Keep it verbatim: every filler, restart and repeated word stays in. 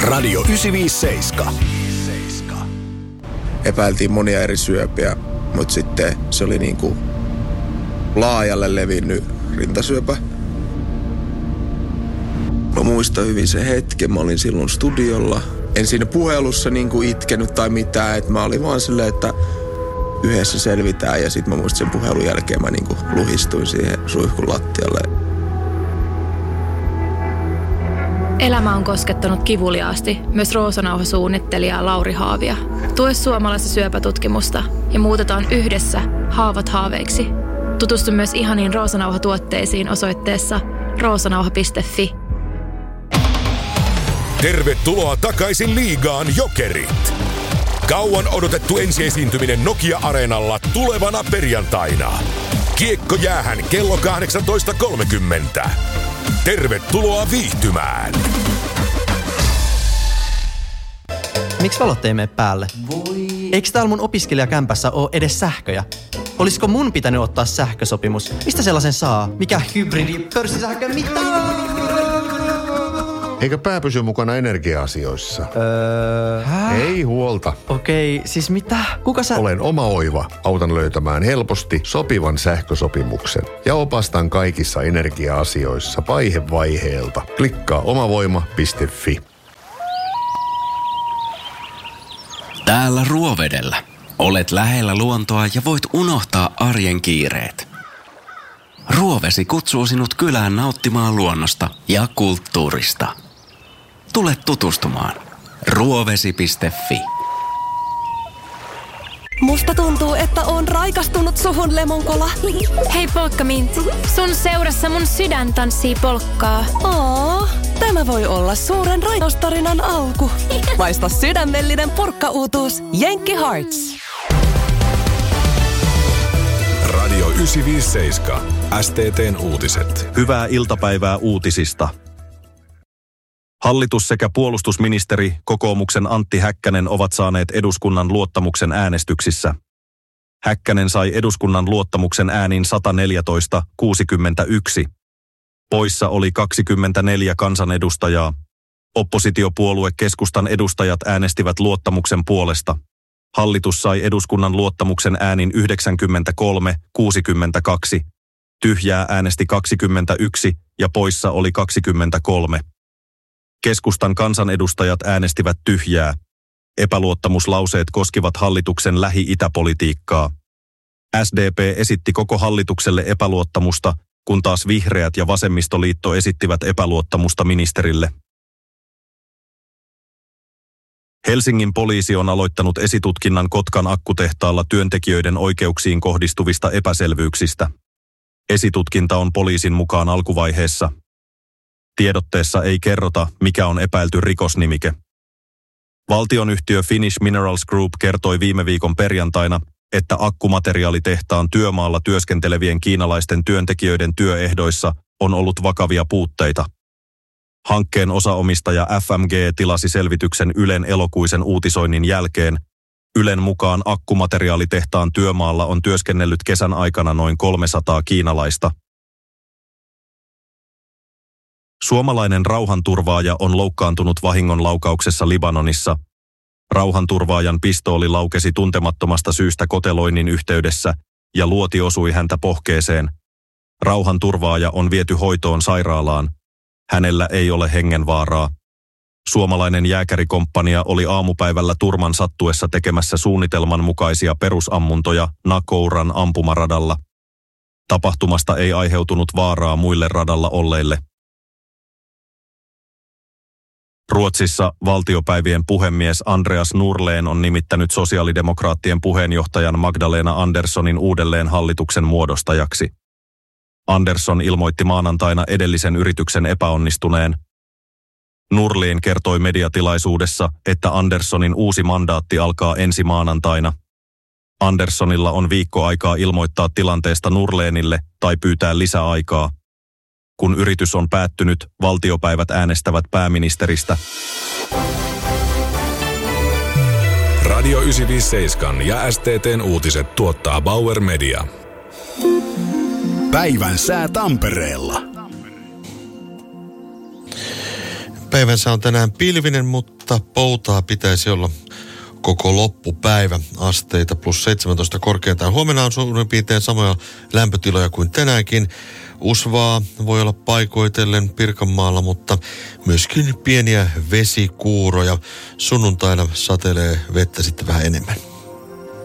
Radio yhdeksänsataaviisikymmentäseitsemän. Epäiltiin monia eri syöpiä, mutta sitten se oli niin kuin laajalle levinnyt rintasyöpä. Mä muistan hyvin sen hetken, mä olin silloin studiolla. En siinä puhelussa niin kuin itkenyt tai mitään, että mä olin vaan silleen, että yhdessä selvitään. Ja sitten mä muistan sen puhelun jälkeen mä niin kuin luhistuin siihen suihkun lattialle. Elämä on koskettanut kivuliaasti myös Roosanauha-suunnittelija Lauri Haavia. Tue suomalaista syöpätutkimusta ja muutetaan yhdessä haavat haaveiksi. Tutustu myös ihaniin Roosanauha-tuotteisiin osoitteessa roosanauha piste fi. Tervetuloa takaisin liigaan, Jokerit! Kauan odotettu ensiesiintyminen Nokia-areenalla tulevana perjantaina. Kiekko jäähän kello kahdeksantoista kolmekymmentä. Tervetuloa viihtymään! Miksi valot ei mene päälle? Voi. Eikö täällä mun opiskelijakämpässä ole edes sähköjä? Olisiko mun pitänyt ottaa sähkösopimus? Mistä sellaisen saa? Mikä hybridi? Pörssisähkö? Mitä? Eikö pää pysy mukana energia-asioissa? Öö... Ei huolta. Okei, siis mitä? Kuka sä... Olen oma oiva. Autan löytämään helposti sopivan sähkösopimuksen. Ja opastan kaikissa energia-asioissa vaihe vaiheelta. Klikkaa omavoima piste fi. Täällä Ruovedellä. Olet lähellä luontoa ja voit unohtaa arjen kiireet. Ruovesi kutsuu sinut kylään nauttimaan luonnosta ja kulttuurista. Tule tutustumaan. ruovesi piste fi. Musta tuntuu, että on raikastunut suhun, Lemonkola. Hei Polkkamint, sun seurassa mun sydän tanssii polkkaa. Oo, tämä voi olla suuren raikaustarinan alku. Maista sydämellinen purkkauutuus Jenkki Hearts. Radio yhdeksänsataaviisikymmentäseitsemän. S T T:n uutiset. Hyvää iltapäivää uutisista. Hallitus sekä puolustusministeri kokoomuksen Antti Häkkänen ovat saaneet eduskunnan luottamuksen äänestyksissä. Häkkänen sai eduskunnan luottamuksen äänin sata neljätoista kuusikymmentäyksi. Poissa oli kaksikymmentäneljä kansanedustajaa. Oppositiopuolue Keskustan edustajat äänestivät luottamuksen puolesta. Hallitus sai eduskunnan luottamuksen äänin yhdeksänkymmentäkolme kuusikymmentäkaksi. Tyhjää äänesti kaksikymmentäyksi ja poissa oli kaksikymmentäkolme. Keskustan kansanedustajat äänestivät tyhjää. Epäluottamuslauseet koskivat hallituksen Lähi-Itä-politiikkaa. S D P esitti koko hallitukselle epäluottamusta, kun taas Vihreät ja Vasemmistoliitto esittivät epäluottamusta ministerille. Helsingin poliisi on aloittanut esitutkinnan Kotkan akkutehtaalla työntekijöiden oikeuksiin kohdistuvista epäselvyyksistä. Esitutkinta on poliisin mukaan alkuvaiheessa. Tiedotteessa ei kerrota, mikä on epäilty rikosnimike. Valtionyhtiö Finnish Minerals Group kertoi viime viikon perjantaina, että akkumateriaalitehtaan työmaalla työskentelevien kiinalaisten työntekijöiden työehdoissa on ollut vakavia puutteita. Hankkeen osaomistaja F M G tilasi selvityksen Ylen elokuisen uutisoinnin jälkeen. Ylen mukaan akkumateriaalitehtaan työmaalla on työskennellyt kesän aikana noin kolmesataa kiinalaista. Suomalainen rauhanturvaaja on loukkaantunut vahingonlaukauksessa Libanonissa. Rauhanturvaajan pistooli laukesi tuntemattomasta syystä koteloinnin yhteydessä ja luoti osui häntä pohkeeseen. Rauhanturvaaja on viety hoitoon sairaalaan. Hänellä ei ole hengenvaaraa. Suomalainen jääkärikomppania oli aamupäivällä turman sattuessa tekemässä suunnitelman mukaisia perusammuntoja Nakouran ampumaradalla. Tapahtumasta ei aiheutunut vaaraa muille radalla olleille. Ruotsissa valtiopäivien puhemies Andreas Norlén on nimittänyt sosiaalidemokraattien puheenjohtajan Magdalena Anderssonin uudelleen hallituksen muodostajaksi. Andersson ilmoitti maanantaina edellisen yrityksen epäonnistuneen. Norlén kertoi mediatilaisuudessa, että Anderssonin uusi mandaatti alkaa ensi maanantaina. Anderssonilla on viikko aikaa ilmoittaa tilanteesta Norlénille tai pyytää lisäaikaa. Kun yritys on päättynyt, valtiopäivät äänestävät pääministeristä. Radio yhdeksänsataaviisikymmentäseitsemän ja S T T:n uutiset tuottaa Bauer Media. Päivän sää Tampereella. Päivänsä on tänään pilvinen, mutta poutaa pitäisi olla koko loppupäivä. Asteita plus seitsemäntoista korkeintaan. Huomenna on suurin piirtein samoja lämpötiloja kuin tänäänkin. Usvaa voi olla paikoitellen Pirkanmaalla, mutta myöskin pieniä vesikuuroja. Sunnuntaina satelee vettä sitten vähän enemmän.